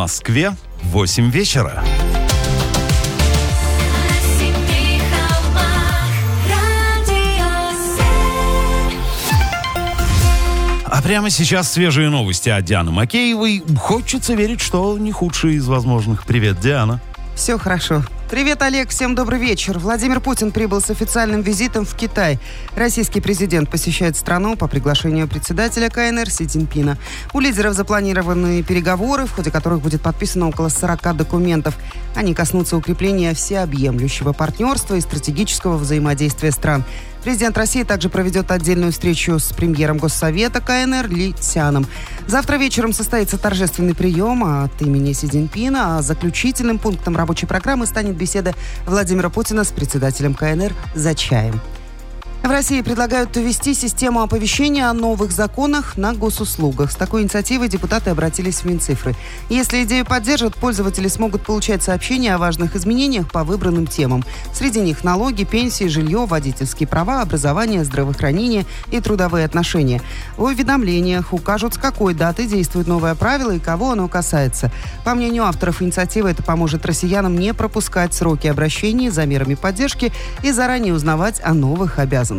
Москве 8 вечера. А прямо сейчас свежие новости от Дианы Макеевой. Хочется верить, что не худшие из возможных. Привет, Диана. Все хорошо. Привет, Олег. Всем добрый вечер. Владимир Путин прибыл с официальным визитом в Китай. Российский президент посещает страну по приглашению председателя КНР Си Цзиньпина. У лидеров запланированы переговоры, в ходе которых будет подписано около 40 документов. Они коснутся укрепления всеобъемлющего партнерства и стратегического взаимодействия стран. Президент России также проведет отдельную встречу с премьером Госсовета КНР Ли Цяном. Завтра вечером состоится торжественный прием от имени Си Цзиньпина, а заключительным пунктом рабочей программы станет беседа Владимира Путина с председателем КНР за чаем. В России предлагают ввести систему оповещения о новых законах на госуслугах. С такой инициативой депутаты обратились в Минцифры. Если идею поддержат, пользователи смогут получать сообщения о важных изменениях по выбранным темам. Среди них налоги, пенсии, жилье, водительские права, образование, здравоохранение и трудовые отношения. В уведомлениях укажут, с какой даты действует новое правило и кого оно касается. По мнению авторов инициативы, это поможет россиянам не пропускать сроки обращений за мерами поддержки и заранее узнавать о новых обязанностях.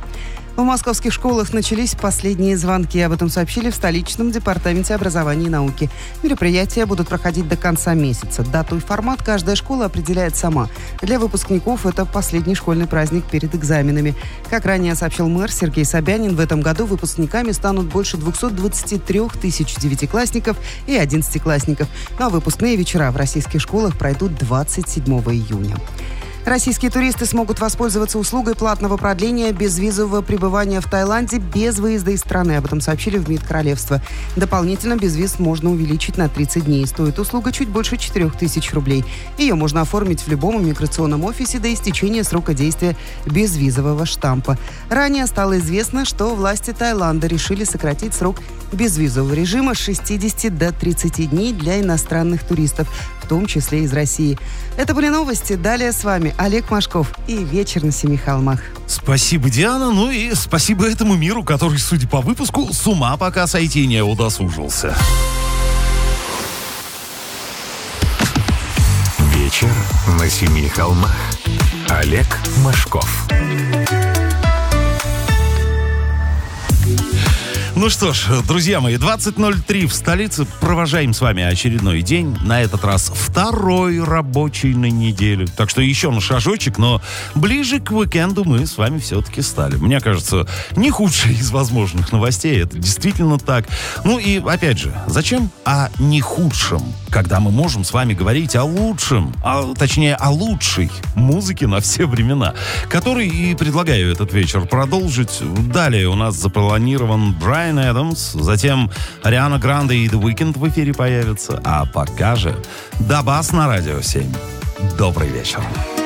В московских школах начались последние звонки. Об этом сообщили в столичном департаменте образования и науки. Мероприятия будут проходить до конца месяца. Дату и формат каждая школа определяет сама. Для выпускников это последний школьный праздник перед экзаменами. Как ранее сообщил мэр Сергей Собянин, в этом году выпускниками станут больше 223 тысяч девятиклассников и 11-классников. Ну а выпускные вечера в российских школах пройдут 27 июня. Российские туристы смогут воспользоваться услугой платного продления безвизового пребывания в Таиланде без выезда из страны. Об этом сообщили в МИД Королевства. Дополнительно безвиз можно увеличить на 30 дней. Стоит услуга чуть больше 4 тысяч рублей. Ее можно оформить в любом иммиграционном офисе до истечения срока действия безвизового штампа. Ранее стало известно, что власти Таиланда решили сократить срок безвизового режима с 60 до 30 дней для иностранных туристов, в том числе из России. Это были новости. Далее с вами Олег Машков и «Вечер на Семи холмах». Спасибо, Диана. Ну и спасибо этому миру, который, судя по выпуску, с ума пока сойти не удосужился. «Вечер на Семи холмах». Олег Машков. Ну что ж, друзья мои, 20:03 в столице. Провожаем с вами очередной день. На этот раз второй рабочий на неделю. Так что еще на шажочек, но ближе к уикенду мы с вами все-таки стали. Мне кажется, не худшая из возможных новостей. Это действительно так. Ну и, опять же, зачем о не худшем, когда мы можем с вами говорить о лучшем, точнее, о лучшей музыке на все времена, который и предлагаю этот вечер продолжить. Далее у нас запланирован Брайан Адамс, затем Ариана Гранде и The Weeknd в эфире появятся, а пока же Дабас на Радио 7. Добрый вечер.